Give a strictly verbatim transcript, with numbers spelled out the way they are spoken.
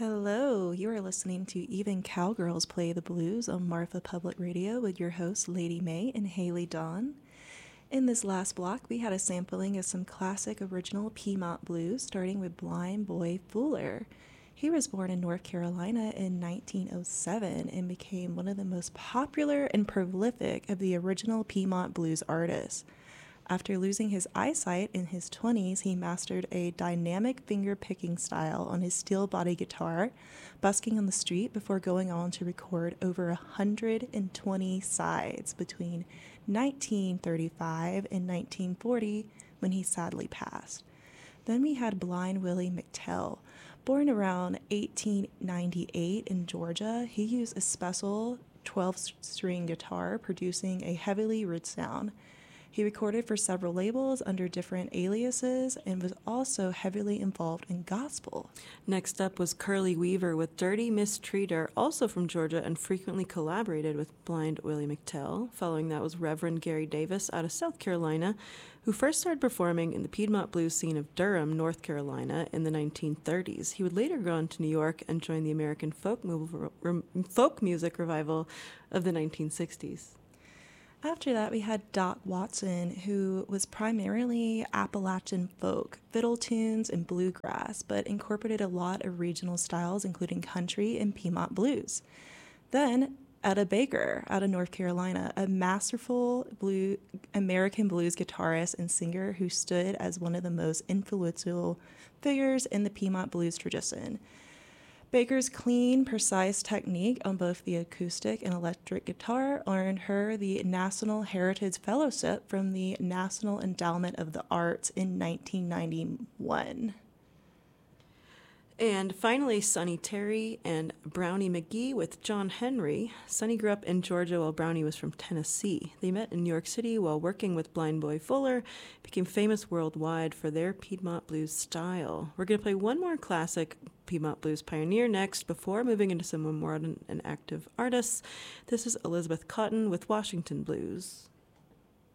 Hello, you are listening to Even Cowgirls Play the Blues on Marfa Public Radio with your hosts Lady May and Haley Dawn. In this last block, we had a sampling of some classic original Piedmont blues, starting with Blind Boy Fuller. He was born in North Carolina in nineteen oh seven and became one of the most popular and prolific of the original Piedmont blues artists. After losing his eyesight in his twenties, he mastered a dynamic finger-picking style on his steel body guitar, busking on the street before going on to record over one hundred twenty sides between nineteen thirty-five and nineteen forty, when he sadly passed. Then we had Blind Willie McTell. Born around eighteen ninety-eight in Georgia, he used a special twelve-string guitar, producing a heavily rich sound. He recorded for several labels under different aliases and was also heavily involved in gospel. Next up was Curly Weaver with Dirty Mistreater, also from Georgia and frequently collaborated with Blind Willie McTell. Following that was Reverend Gary Davis out of South Carolina, who first started performing in the Piedmont blues scene of Durham, North Carolina in the nineteen thirties. He would later go on to New York and join the American folk, move, folk music revival of the nineteen sixties. After that, we had Doc Watson, who was primarily Appalachian folk, fiddle tunes, and bluegrass, but incorporated a lot of regional styles, including country and Piedmont blues. Then, Etta Baker, out of North Carolina, a masterful blue, American blues guitarist and singer who stood as one of the most influential figures in the Piedmont blues tradition. Baker's clean, precise technique on both the acoustic and electric guitar earned her the National Heritage Fellowship from the National Endowment of the Arts in nineteen ninety-one. And finally, Sonny Terry and Brownie McGee with John Henry. Sonny grew up in Georgia while Brownie was from Tennessee. They met in New York City while working with Blind Boy Fuller, became famous worldwide for their Piedmont blues style. We're going to play one more classic Piedmont blues pioneer next before moving into some more modern and active artists. This is Elizabeth Cotten with Washington Blues.